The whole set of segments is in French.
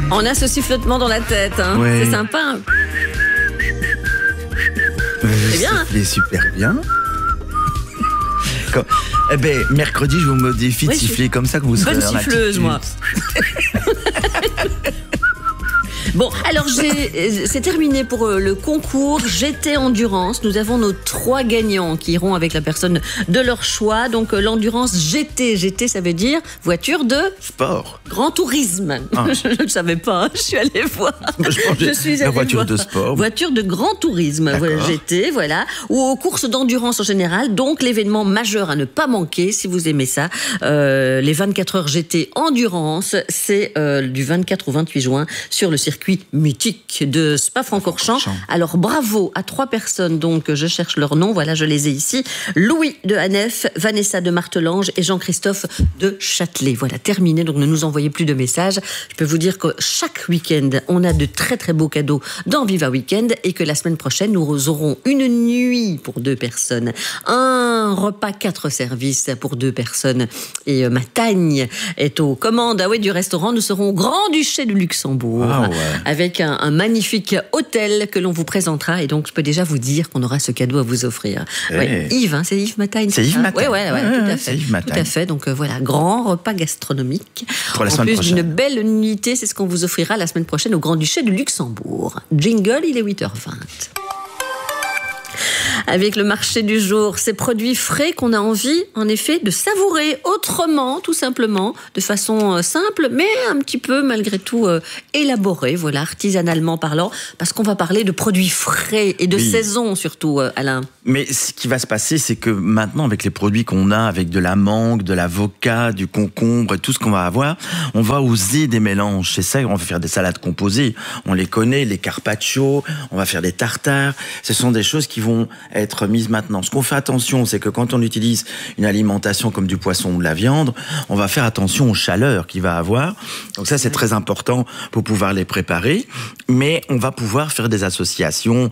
On a ce sifflotement dans la tête, hein. Ouais. C'est sympa. Hein. C'est bien. C'est super bien. Eh ben, mercredi, je vous modifie de siffler comme ça que vous serez bonne dans siffleuse, moi. Bon, alors c'est terminé pour le concours GT Endurance. Nous avons nos 3 gagnants qui iront avec la personne de leur choix. Donc l'endurance GT. GT, ça veut dire voiture de sport. Grand tourisme. Ah. Je ne savais pas, je suis allée voir. Je suis allée voiture voir. De sport. Voiture de grand tourisme, voilà, GT, voilà. Ou aux courses d'endurance en général. Donc l'événement majeur à ne pas manquer si vous aimez ça. Les 24 heures GT Endurance, c'est du 24 au 28 juin sur le circuit mythique de Spa-Francorchamps. Alors bravo à 3 personnes, donc je cherche leur nom, voilà, je les ai ici. Louis de Hanef, Vanessa de Martelange et Jean-Christophe de Châtelet. Voilà, terminé, donc ne nous envoyez plus de messages. Je peux vous dire que chaque week-end, on a de très très beaux cadeaux dans Viva Weekend et que la semaine prochaine, nous aurons une nuit pour 2 personnes, un repas 4 services pour 2 personnes et Matagne est aux commandes du restaurant. Nous serons au Grand-Duché de Luxembourg. Ah ouais. Avec un magnifique hôtel que l'on vous présentera. Et donc, je peux déjà vous dire qu'on aura ce cadeau à vous offrir. Hey. Ouais. Yves, hein, c'est Yves Matagne. C'est Yves Matagne. Oui, tout à fait. C'est Yves Matagne. Tout à fait. Donc, voilà, grand repas gastronomique. Pour la semaine prochaine. En plus d'une belle unité, c'est ce qu'on vous offrira la semaine prochaine au Grand-Duché de Luxembourg. Jingle, il est 8h20. Avec le marché du jour, ces produits frais qu'on a envie, en effet, de savourer autrement, tout simplement, de façon simple, mais un petit peu, malgré tout, élaborée, voilà, artisanalement parlant, parce qu'on va parler de produits frais et de saison, surtout, Alain. Mais ce qui va se passer, c'est que maintenant, avec les produits qu'on a, avec de la mangue, de l'avocat, du concombre et tout ce qu'on va avoir, on va oser des mélanges. C'est ça, on va faire des salades composées, on les connaît, les carpaccio, on va faire des tartares. Ce sont des choses qui vont être mises maintenant. Ce qu'on fait attention, c'est que quand on utilise une alimentation comme du poisson ou de la viande, on va faire attention aux chaleurs qu'il va avoir. Donc ça, c'est très important pour pouvoir les préparer. Mais on va pouvoir faire des associations.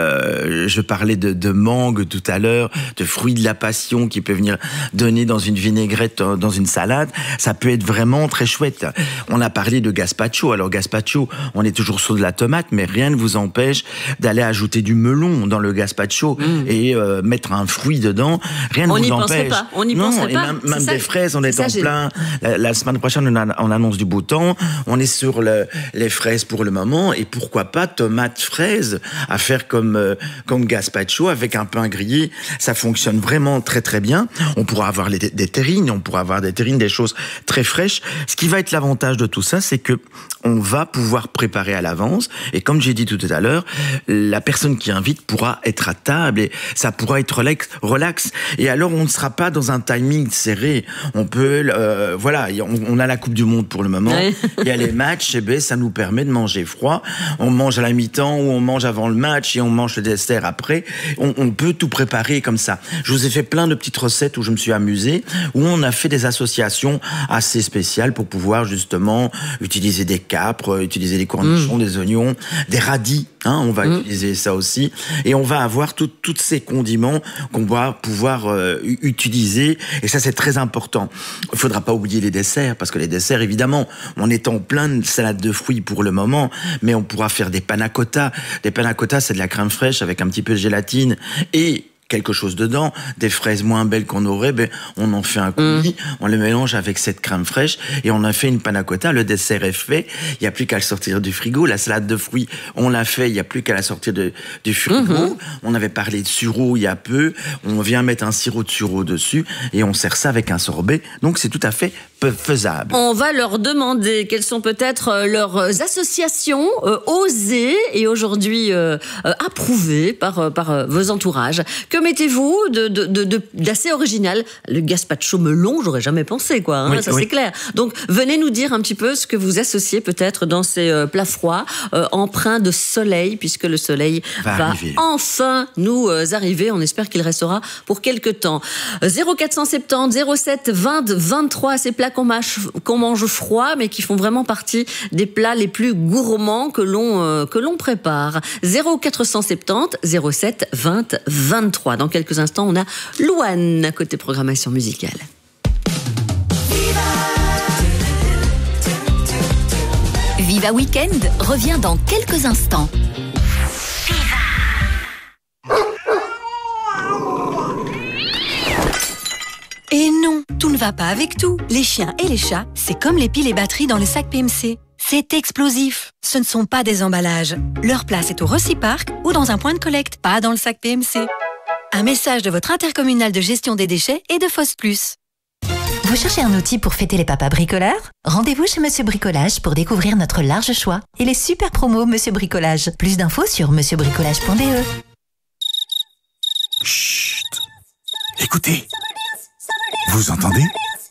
Je parlais de mangue tout à l'heure, de fruits de la passion qui peut venir donner dans une vinaigrette, dans une salade. Ça peut être vraiment très chouette. On a parlé de gazpacho. Alors gazpacho, on est toujours sur de la tomate, mais rien ne vous empêche d'aller ajouter du melon dans le gazpacho et mettre un fruit dedans. Rien ne vous empêche. On n'y penserait pas. Même des fraises, on est en plein. La semaine prochaine, on annonce du beau temps. On est sur les fraises pour le moment. Et pourquoi pas tomates fraises à faire comme gazpacho avec un pain grillé. Ça fonctionne vraiment très très bien. On pourra avoir des terrines, des choses très fraîches. Ce qui va être l'avantage de tout ça, c'est que on va pouvoir préparer à l'avance. Et comme j'ai dit tout à l'heure, la personne qui invite pourra être à table et ça pourra être relax. Et alors, on ne sera pas dans un timing serré. On peut, on a la Coupe du Monde pour le moment. Il y a les matchs, ça nous permet de manger froid. On mange à la mi-temps ou on mange avant le match et on mange le dessert après. On peut tout préparer comme ça. Je vous ai fait plein de petites recettes où je me suis amusé, où on a fait des associations assez spéciales pour pouvoir justement utiliser des capres, utiliser des cornichons, des oignons, des radis. On va utiliser ça aussi. Et on va avoir tous ces condiments qu'on va pouvoir utiliser. Et ça, c'est très important. Il ne faudra pas oublier les desserts, parce que les desserts, évidemment, on est en pleine salade de fruits pour le moment, mais on pourra faire des panna cotta. Des panna cotta, c'est de la crème fraîche avec un petit peu de gélatine et quelque chose dedans, des fraises moins belles qu'on aurait, on en fait un coulis, on le mélange avec cette crème fraîche et on a fait une panna cotta. Le dessert est fait, il n'y a plus qu'à le sortir du frigo. La salade de fruits, on l'a fait, il n'y a plus qu'à la sortir du frigo. On avait parlé de sureau il y a peu, on vient mettre un sirop de sureau dessus et on sert ça avec un sorbet. Donc c'est tout à fait faisable. On va leur demander quelles sont peut-être leurs associations osées et aujourd'hui approuvées par vos entourages. Que mettez-vous d'assez original? Le gazpacho melon, j'aurais jamais pensé, quoi. C'est clair. Donc, venez nous dire un petit peu ce que vous associez peut-être dans ces plats froids, empreints de soleil, puisque le soleil va enfin nous arriver. On espère qu'il restera pour quelque temps. 0470 07 20 23, ces plats qu'on mange froid, mais qui font vraiment partie des plats les plus gourmands que l'on prépare. 0470 07 20 23. Dans quelques instants, on a Louane à côté programmation musicale. Viva Weekend revient dans quelques instants. Et non, tout ne va pas avec tout. Les chiens et les chats, c'est comme les piles et batteries dans le sac PMC. C'est explosif. Ce ne sont pas des emballages. Leur place est au Reciparc ou dans un point de collecte, pas dans le sac PMC. Un message de votre intercommunal de gestion des déchets et de FOS+. Vous cherchez un outil pour fêter les papas bricoleurs? Rendez-vous chez Monsieur Bricolage pour découvrir notre large choix et les super promos Monsieur Bricolage. Plus d'infos sur monsieurbricolage.be. Chut! Écoutez! Vous entendez?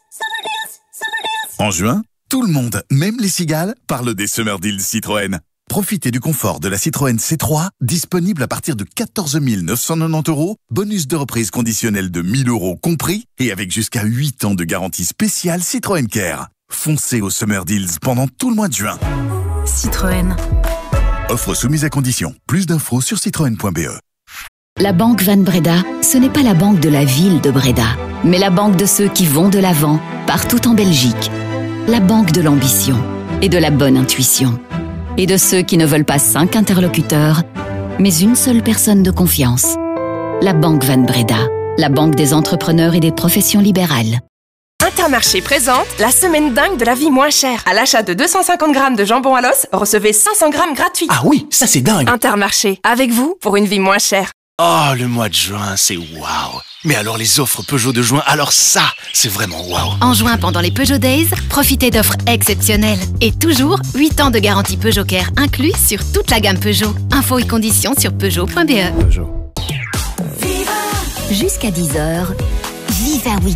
En juin, tout le monde, même les cigales, parle des Summer Deals Citroën. Profitez du confort de la Citroën C3, disponible à partir de 14 990 €, bonus de reprise conditionnel de 1 000 € compris, et avec jusqu'à 8 ans de garantie spéciale Citroën Care. Foncez aux Summer Deals pendant tout le mois de juin. Citroën. Offre soumise à condition. Plus d'infos sur citroën.be. La Banque Van Breda, ce n'est pas la banque de la ville de Breda, mais la banque de ceux qui vont de l'avant, partout en Belgique. La banque de l'ambition et de la bonne intuition. Et de ceux qui ne veulent pas 5 interlocuteurs, mais une seule personne de confiance. La Banque Van Breda, la banque des entrepreneurs et des professions libérales. Intermarché présente la semaine dingue de la vie moins chère. À l'achat de 250 grammes de jambon à l'os, recevez 500 grammes gratuits. Ah oui, ça c'est dingue. Intermarché, avec vous pour une vie moins chère. Oh, le mois de juin, c'est waouh. Mais alors les offres Peugeot de juin, alors ça, c'est vraiment waouh. En juin, pendant les Peugeot Days, profitez d'offres exceptionnelles. Et toujours 8 ans de garantie Peugeot Care inclus sur toute la gamme Peugeot. Infos et conditions sur Peugeot.be. Jusqu'à 10h, Viva Weekend.